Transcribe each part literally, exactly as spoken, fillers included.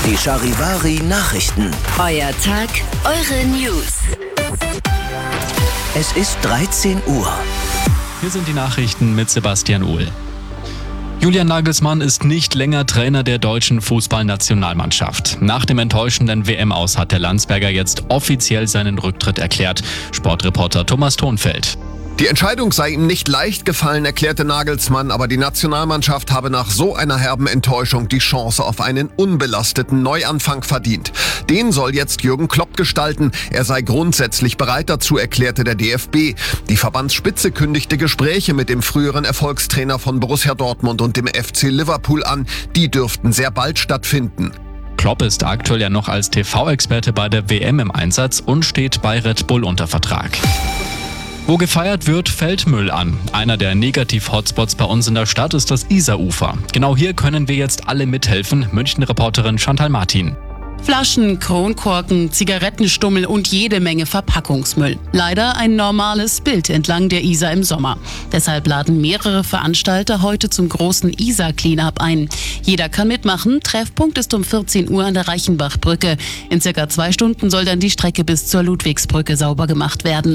Die Charivari Nachrichten. Euer Tag, eure News. Es ist dreizehn Uhr. Hier sind die Nachrichten mit Sebastian Uhl. Julian Nagelsmann ist nicht länger Trainer der deutschen Fußballnationalmannschaft. Nach dem enttäuschenden W M-Aus hat der Landsberger jetzt offiziell seinen Rücktritt erklärt. Sportreporter Thomas Thonfeld. Die Entscheidung sei ihm nicht leicht gefallen, erklärte Nagelsmann, aber die Nationalmannschaft habe nach so einer herben Enttäuschung die Chance auf einen unbelasteten Neuanfang verdient. Den soll jetzt Jürgen Klopp gestalten. Er sei grundsätzlich bereit dazu, erklärte der D F B. Die Verbandsspitze kündigte Gespräche mit dem früheren Erfolgstrainer von Borussia Dortmund und dem F C Liverpool an. Die dürften sehr bald stattfinden. Klopp ist aktuell ja noch als T V-Experte bei der W M im Einsatz und steht bei Red Bull unter Vertrag. Wo gefeiert wird, fällt Müll an. Einer der Negativ-Hotspots bei uns in der Stadt ist das Isarufer. Genau hier können wir jetzt alle mithelfen. München-Reporterin Chantal Martin. Flaschen, Kronkorken, Zigarettenstummel und jede Menge Verpackungsmüll. Leider ein normales Bild entlang der Isar im Sommer. Deshalb laden mehrere Veranstalter heute zum großen Isar-Cleanup ein. Jeder kann mitmachen. Treffpunkt ist um vierzehn Uhr an der Reichenbachbrücke. In circa zwei Stunden soll dann die Strecke bis zur Ludwigsbrücke sauber gemacht werden.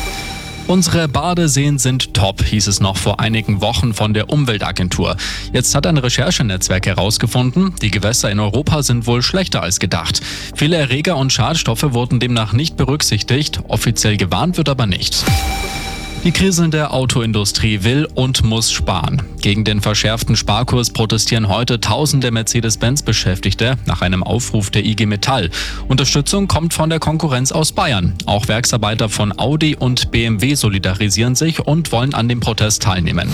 Unsere Badeseen sind top, hieß es noch vor einigen Wochen von der Umweltagentur. Jetzt hat ein Recherchenetzwerk herausgefunden, die Gewässer in Europa sind wohl schlechter als gedacht. Viele Erreger und Schadstoffe wurden demnach nicht berücksichtigt, offiziell gewarnt wird aber nicht. Die kriselnde Autoindustrie will und muss sparen. Gegen den verschärften Sparkurs protestieren heute tausende Mercedes-Benz-Beschäftigte nach einem Aufruf der I G Metall. Unterstützung kommt von der Konkurrenz aus Bayern. Auch Werksarbeiter von Audi und B M W solidarisieren sich und wollen an dem Protest teilnehmen.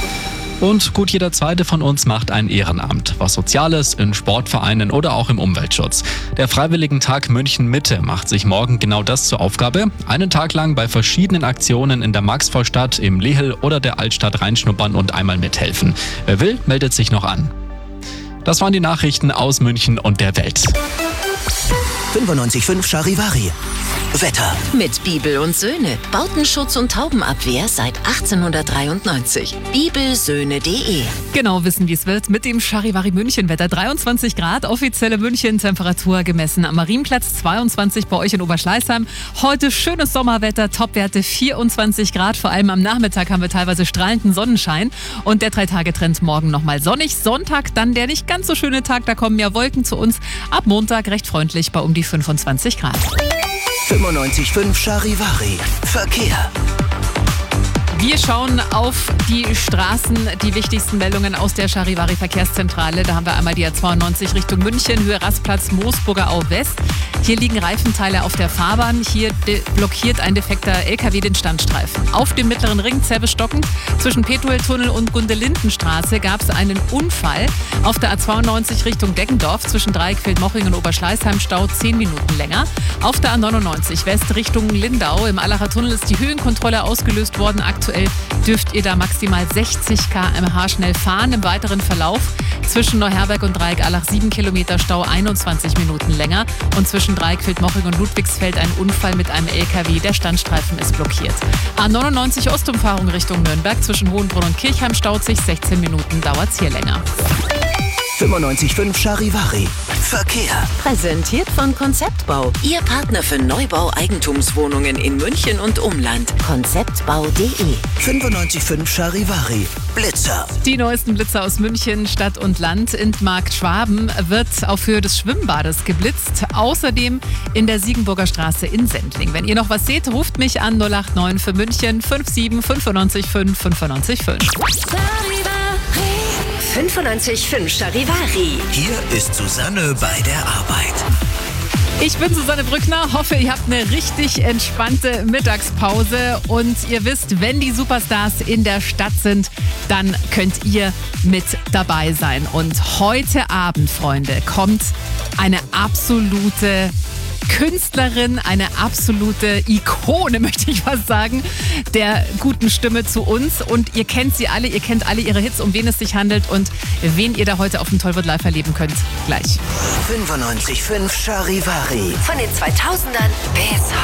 Und gut jeder Zweite von uns macht ein Ehrenamt. Was Soziales, in Sportvereinen oder auch im Umweltschutz. Der Freiwilligentag München Mitte macht sich morgen genau das zur Aufgabe. Einen Tag lang bei verschiedenen Aktionen in der Maxvorstadt, im Lehel oder der Altstadt reinschnuppern und einmal mithelfen. Wer will, meldet sich noch an. Das waren die Nachrichten aus München und der Welt. fünfundneunzig Komma fünf Charivari. Wetter. Mit Bibel und Söhne. Bautenschutz und Taubenabwehr seit achtzehnhundertdreiundneunzig. bibelsöhne punkt de. Genau wissen, wie es wird mit dem Charivari München Wetter. dreiundzwanzig Grad, offizielle München-Temperatur gemessen am Marienplatz, zweiundzwanzig bei euch in Oberschleißheim. Heute schönes Sommerwetter, Topwerte vierundzwanzig Grad. Vor allem am Nachmittag haben wir teilweise strahlenden Sonnenschein. Und der Drei-Tage-Trend morgen nochmal sonnig. Sonntag dann der nicht ganz so schöne Tag, da kommen ja Wolken zu uns. Ab Montag recht freundlich bei um die fünfundzwanzig Grad. fünfundneunzig Komma fünf Charivari. Verkehr. Wir schauen auf die Straßen, die wichtigsten Meldungen aus der Charivari Verkehrszentrale. Da haben wir einmal die A zweiundneunzig Richtung München, Höhe Rastplatz Moosburger Au West. Hier liegen Reifenteile auf der Fahrbahn. Hier blockiert ein defekter L K W den Standstreifen. Auf dem mittleren Ring Zerbe-Stocken zwischen Petueltunnel und Gundelindenstraße gab es einen Unfall. Auf der A zweiundneunzig Richtung Deggendorf zwischen Dreieckfeld-Moching und Oberschleißheim Stau zehn Minuten länger. Auf der A neunundneunzig West Richtung Lindau im Allacher Tunnel ist die Höhenkontrolle ausgelöst worden. Aktuell dürft ihr da maximal sechzig Kilometer pro Stunde schnell fahren. Im weiteren Verlauf zwischen Neuherberg und Dreieck-Allach sieben Kilometer Stau, einundzwanzig Minuten länger. Und zwischen Dreieckfeld-Moching und Ludwigsfeld ein Unfall mit einem L K W. Der Standstreifen ist blockiert. A neunundneunzig Ostumfahrung Richtung Nürnberg zwischen Hohenbrunn und Kirchheim staut sich, sechzehn Minuten dauert's hier länger. fünfundneunzig Komma fünf Charivari. Verkehr. Präsentiert von Konzeptbau. Ihr Partner für Neubau-Eigentumswohnungen in München und Umland. konzeptbau punkt de. fünfundneunzig Komma fünf Charivari. Blitzer. Die neuesten Blitzer aus München, Stadt und Land. In Markt Schwaben wird auf Höhe des Schwimmbades geblitzt. Außerdem in der Siegenburger Straße in Sendling. Wenn ihr noch was seht, ruft mich an null acht neun für München fünf sieben fünf neun fünf fünf neun fünf. fünfundneunzig Komma fünf Charivari. Hier ist Susanne bei der Arbeit. Ich bin Susanne Brückner, hoffe, ihr habt eine richtig entspannte Mittagspause und ihr wisst, wenn die Superstars in der Stadt sind, dann könnt ihr mit dabei sein. Und heute Abend, Freunde, kommt eine absolute Künstlerin, eine absolute Ikone, möchte ich fast sagen, der guten Stimme zu uns. Und ihr kennt sie alle, ihr kennt alle ihre Hits, um wen es sich handelt und wen ihr da heute auf dem Tollwood Live erleben könnt. Gleich. fünfundneunzig Komma fünf Charivari. Von den zweitausendern bis